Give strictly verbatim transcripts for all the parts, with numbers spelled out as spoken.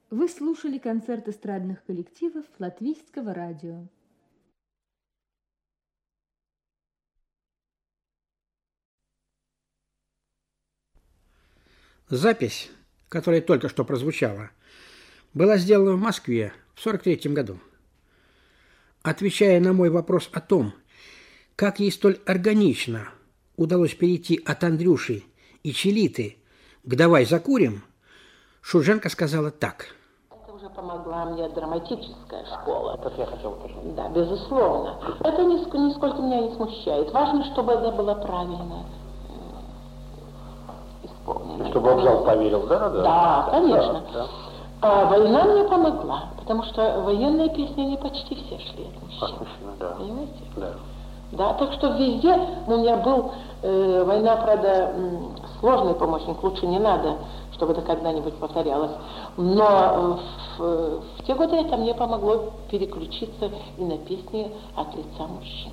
Вы слушали концерт эстрадных коллективов Латвийского радио. Запись, которая только что прозвучала, была сделана в Москве в сорок третьем году. Отвечая на мой вопрос о том, как ей столь органично удалось перейти от Андрюши и Челиты к «Давай закурим», Шульженко сказала так. Это уже помогла мне драматическая школа. Это я хотел уточнить. Да, безусловно. Это нисколько, нисколько меня не смущает. Важно, чтобы это было правильно э, исполнено. Чтобы вокзал поверил, да? Да, да, конечно. Да, да. А война мне помогла, потому что военные песни, они почти все шли от мужчин. От мужчин, да. Понимаете? Да. Да, так что везде у меня был, э, война, правда, сложный помощник, лучше не надо, чтобы это когда-нибудь повторялось. Но в, в те годы это мне помогло переключиться и на песни от лица мужчин.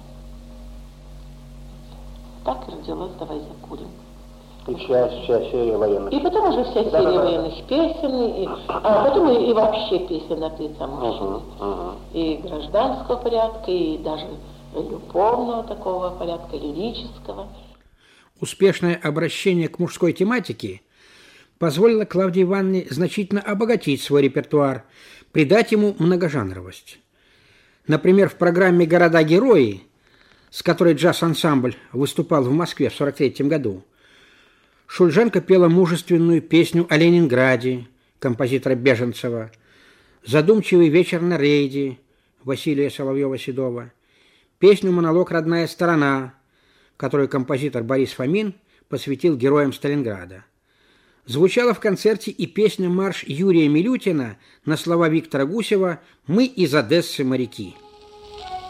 Так и родилась «Давай закурим». И вся, вся серия военных. И потом уже вся Да, серия да, да. военных песен, и, а потом и, и вообще песен от лица мужчин. Угу, угу. И гражданского порядка, и даже любовного такого порядка, лирического. Успешное обращение к мужской тематике позволило Клавдии Ивановне значительно обогатить свой репертуар, придать ему многожанровость. Например, в программе «Города-герои», с которой джаз-ансамбль выступал в Москве в сорок третьем году, Шульженко пела мужественную песню о Ленинграде композитора Беженцева, задумчивый вечер на рейде Василия Соловьева-Седова, песню-монолог «Родная сторона», которую композитор Борис Фомин посвятил героям Сталинграда. Звучала в концерте и песня-марш Юрия Милютина на слова Виктора Гусева «Мы из Одессы моряки».